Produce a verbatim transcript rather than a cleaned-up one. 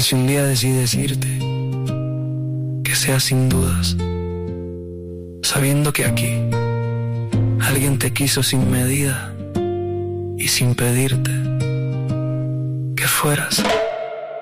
si un día decides irte, que sea sin dudas, sabiendo que aquí alguien te quiso sin medida y sin pedirte que fueras.